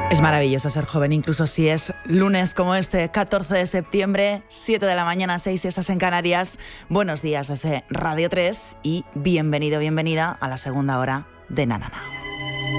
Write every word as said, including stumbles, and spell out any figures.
Es maravilloso ser joven, incluso si es lunes como este, catorce de septiembre, siete de la mañana, seis si estás en Canarias. Buenos días desde Radio tres y bienvenido, bienvenida a la segunda hora de Na Na Na.